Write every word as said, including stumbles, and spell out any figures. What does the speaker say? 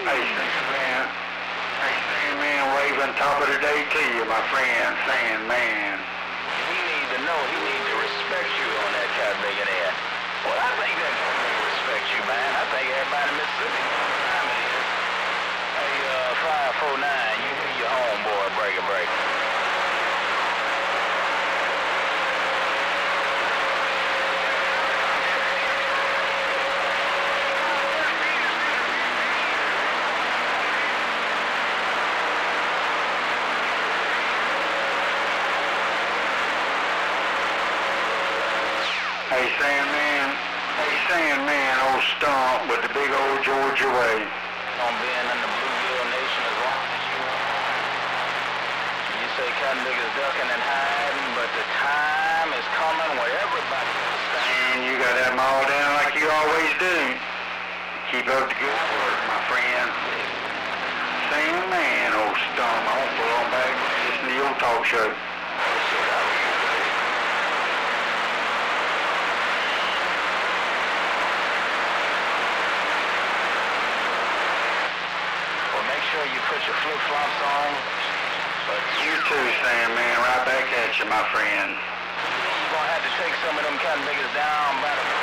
Hey, Sandman. Hey, Sandman, waving top of the day to you, my friend, Sandman. He need to know, he need to respect you on that cat big in there. Well, I think that nigga respect you, man. I think everybody in Mississippi knows what time it is. Hey, uh, five four nine, you do your homeboy break a break. Hey, Sandman. Hey, Sandman, old stomp with the big old Georgia way. On being in the Bluegill Nation as long as you You say cotton niggas ducking and hiding, but the time is coming where everybody will stand. And you got that all down like you always do. Keep up the good work, my friend. Sandman, old stomp. I won't pull on back. Listen to your talk show. You put your flip-flops on, but you too, Sandman. Right back at you, my friend. You're gonna have to take some of them cotton niggas down by the